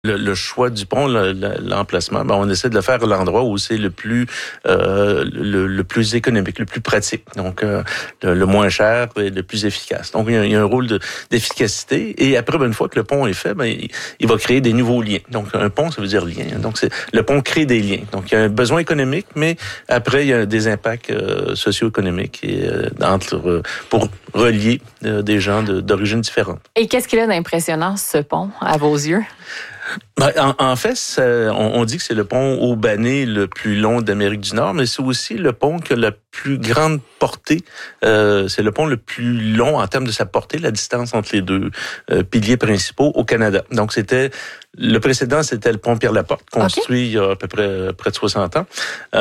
Le choix du pont, l'emplacement, on essaie de le faire à l'endroit où c'est le plus économique, le plus pratique. Donc, le moins cher et le plus efficace. Donc, il y a un rôle d'efficacité. Et après, une fois que le pont est fait, il va créer des nouveaux liens. Donc, un pont, ça veut dire lien. Donc, le pont crée des liens. Donc, il y a un besoin économique, mais après, il y a des impacts socio-économiques pour relier des gens d'origines différentes. Et qu'est-ce qu'il a d'impressionnant, ce pont, à vos yeux? En fait, on dit que c'est le pont haubané le plus long d'Amérique du Nord, mais c'est aussi le pont qui a la plus grande portée. C'est le pont le plus long en termes de sa portée, la distance entre les deux piliers principaux au Canada. Donc, le précédent, c'était le pont Pierre-Laporte, construit il y a à peu près de 60 ans,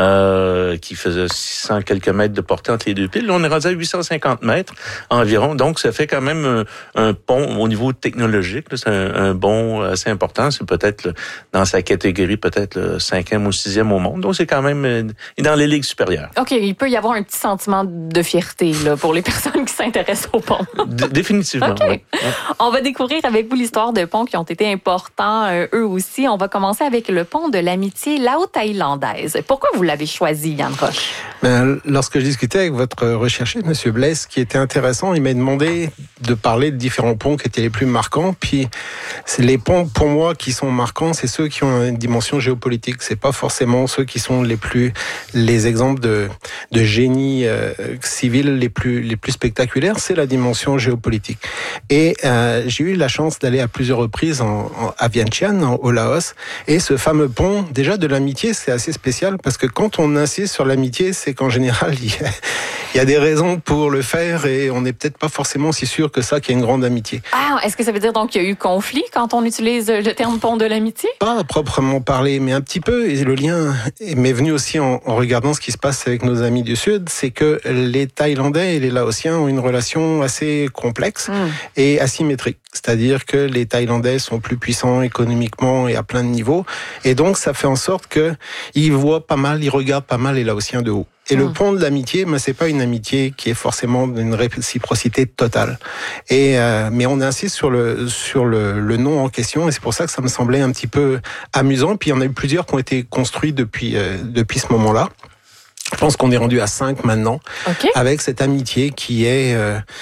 qui faisait 600 quelques mètres de portée entre les deux piles. Là, on est rendu à 850 mètres environ. Donc, ça fait quand même un pont au niveau technologique. Là, c'est un bond assez important. C'est peut-être, dans sa catégorie, peut-être le 5e ou 6e au monde. Donc, c'est quand même dans les ligues supérieures. OK, il peut y avoir un petit sentiment de fierté là, pour les personnes qui s'intéressent au pont. Définitivement, okay. Oui. On va découvrir avec vous l'histoire de ponts qui ont été importants, eux aussi. On va commencer avec le pont de l'amitié lao-thaïlandaise. Pourquoi vous l'avez choisi, Yann Roche? Lorsque je discutais avec votre recherché, M. Blaise, qui était intéressant, il m'a demandé de parler de différents ponts qui étaient les plus marquants. Puis, c'est les ponts, pour moi, qui sont marquants, c'est ceux qui ont une dimension géopolitique. C'est pas forcément ceux qui sont les exemples de génie civil les plus spectaculaires. C'est la dimension géopolitique. Et j'ai eu la chance d'aller à plusieurs reprises à Vientiane, au Laos. Et ce fameux pont, déjà de l'amitié, c'est assez spécial parce que quand on insiste sur l'amitié, c'est qu'en général, il y a des raisons pour le faire et on n'est peut-être pas forcément aussi sûr que ça qu'il y a une grande amitié. Ah, est-ce que ça veut dire donc qu'il y a eu conflit quand on utilise le terme pont de l'amitié? Pas à proprement parler, mais un petit peu. Et le lien m'est venu aussi en regardant ce qui se passe avec nos amis du Sud, c'est que les Thaïlandais et les Laotiens ont une relation assez complexe et asymétrique. C'est-à-dire que les Thaïlandais sont plus puissants économiquement et à plein de niveaux. Et donc, ça fait en sorte qu'ils regardent pas mal les Laotiens de haut. Et le pont de l'amitié, c'est pas une amitié qui est forcément d'une réciprocité totale. Mais on insiste sur le nom en question, et c'est pour ça que ça me semblait un petit peu amusant. Puis il y en a eu plusieurs qui ont été construits depuis ce moment-là. Je pense qu'on est rendu à 5 maintenant, avec cette amitié qui est,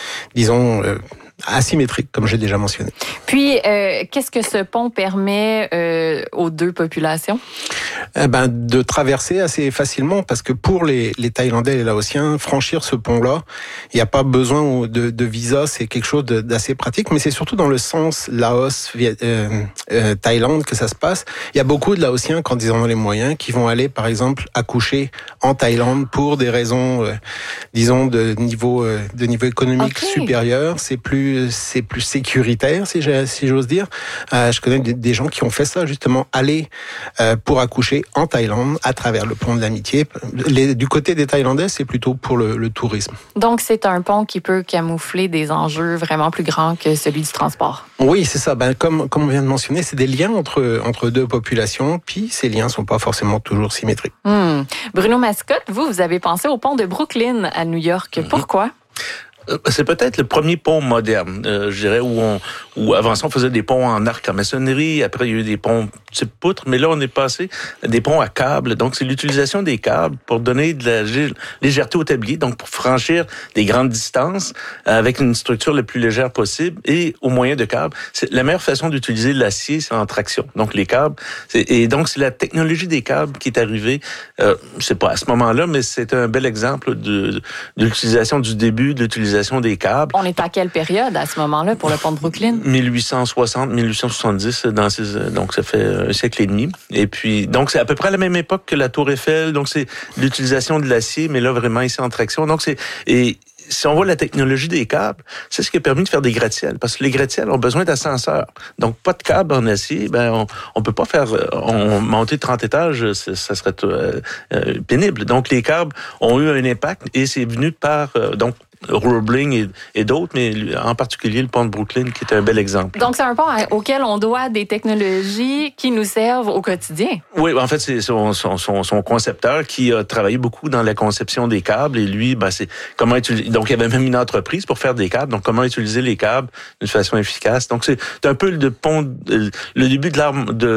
asymétrique, comme j'ai déjà mentionné. Puis, qu'est-ce que ce pont permet aux deux populations? De traverser assez facilement, parce que pour les Thaïlandais et les Laotiens, franchir ce pont-là, il n'y a pas besoin de visa, c'est quelque chose d'assez pratique, mais c'est surtout dans le sens Laos-Thaïlande que ça se passe. Il y a beaucoup de Laotiens, quand ils en ont les moyens, qui vont aller, par exemple, accoucher en Thaïlande pour des raisons, de niveau économique supérieur. C'est plus sécuritaire, si j'ose dire. Je connais des gens qui ont fait ça, justement, aller pour accoucher en Thaïlande à travers le pont de l'amitié. Du côté des Thaïlandais, c'est plutôt pour le tourisme. Donc, c'est un pont qui peut camoufler des enjeux vraiment plus grands que celui du transport. Oui, c'est ça. Comme on vient de mentionner, c'est des liens entre deux populations, puis ces liens sont pas forcément toujours symétriques. Bruno Mascotte, vous avez pensé au pont de Brooklyn à New York. Pourquoi? C'est peut-être le premier pont moderne, je dirais, où avant ça, on faisait des ponts en arc en maçonnerie. Après, il y a eu des ponts type poutre. Mais là, on est passé à des ponts à câbles. Donc, c'est l'utilisation des câbles pour donner de la légèreté au tablier. Donc, pour franchir des grandes distances avec une structure le plus légère possible et au moyen de câbles. La meilleure façon d'utiliser l'acier, c'est en traction. Donc, les câbles. Et donc, c'est la technologie des câbles qui est arrivée. C'est pas à ce moment-là, mais c'est un bel exemple de l'utilisation du début de l'utilisation des câbles. On est à quelle période à ce moment-là pour le pont de Brooklyn? 1860, 1870, donc ça fait un siècle et demi. Et puis, donc c'est à peu près à la même époque que la Tour Eiffel. Donc c'est l'utilisation de l'acier, mais là vraiment ici en traction. Donc si on voit la technologie des câbles, c'est ce qui a permis de faire des gratte-ciels. Parce que les gratte-ciels ont besoin d'ascenseurs. Donc, pas de câbles en acier, on peut pas faire, monter 30 étages, ça serait pénible. Donc, les câbles ont eu un impact et c'est venu par, Roebling et d'autres, mais en particulier le pont de Brooklyn, qui est un bel exemple. Donc, c'est un pont auquel on doit des technologies qui nous servent au quotidien. Oui, en fait, c'est son concepteur qui a travaillé beaucoup dans la conception des câbles, et lui, c'est comment utiliser. Donc, il y avait même une entreprise pour faire des câbles, donc comment utiliser les câbles d'une façon efficace. Donc, c'est un peu le début de